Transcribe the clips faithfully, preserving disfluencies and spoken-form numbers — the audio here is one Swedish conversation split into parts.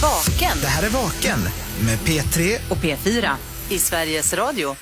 Vaken. Det här är Vaken med P tre och P fyra i Sveriges Radio.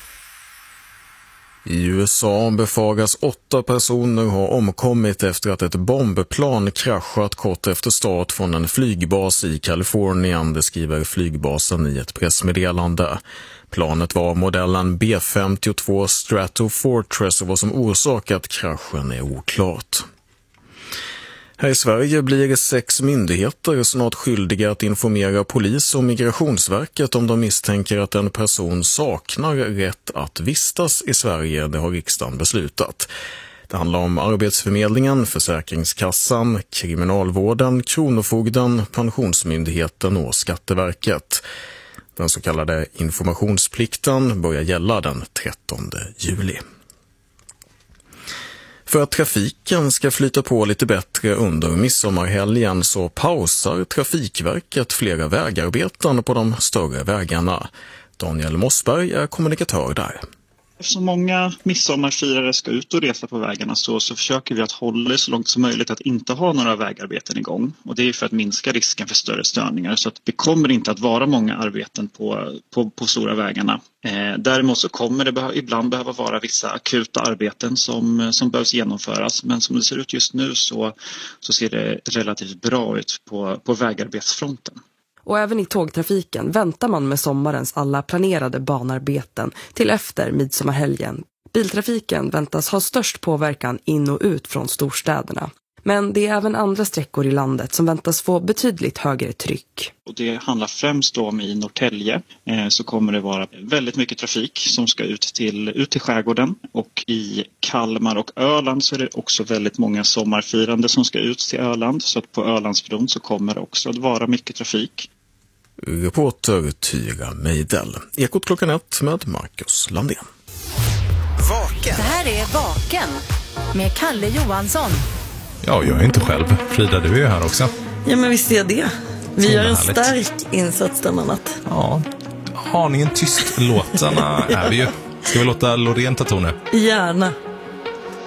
I U S A befaras åtta personer ha omkommit efter att ett bombplan kraschat kort efter start från en flygbas i Kalifornien, det skriver flygbasen i ett pressmeddelande. Planet var modellen B femtiotvå Stratofortress och vad som orsakat kraschen är oklart. Här i Sverige blir sex myndigheter snart skyldiga att informera polis och Migrationsverket om de misstänker att en person saknar rätt att vistas i Sverige, det har riksdagen beslutat. Det handlar om Arbetsförmedlingen, Försäkringskassan, Kriminalvården, Kronofogden, Pensionsmyndigheten och Skatteverket. Den så kallade informationsplikten börjar gälla den trettonde juli. För att trafiken ska flyta på lite bättre under midsommarhelgen så pausar Trafikverket flera vägarbeten på de större vägarna. Daniel Mossberg är kommunikatör där. Eftersom många midsommarfirare ska ut och resa på vägarna så, så försöker vi att hålla det så långt som möjligt att inte ha några vägarbeten igång. Och det är för att minska risken för större störningar. Så att det kommer inte att vara många arbeten på, på, på stora vägarna. Eh, däremot så kommer det behö- ibland behöva vara vissa akuta arbeten som, som behövs genomföras. Men som det ser ut just nu så, så ser det relativt bra ut på, på vägarbetsfronten. Och även i tågtrafiken väntar man med sommarens alla planerade banarbeten till efter midsommarhelgen. Biltrafiken väntas ha störst påverkan in och ut från storstäderna. Men det är även andra sträckor i landet som väntas få betydligt högre tryck. Och det handlar främst om i Norrtälje eh, så kommer det vara väldigt mycket trafik som ska ut till, ut till skärgården. Och i Kalmar och Öland så är det också väldigt många sommarfirande som ska ut till Öland. Så att på Ölandsbron så kommer det också att vara mycket trafik. Reporter Tyra Meidel. Ekot klockan ett med Marcus Landén. Vaken. Det här är Vaken med Kalle Johansson. Ja, jag är inte själv. Frida, du är ju här också. Ja, men visst är det. Vi Så gör en härligt. stark insats den annat. Ja, aningen tyst låtarna är vi ju. Ska vi låta Loreen ta toner? Gärna.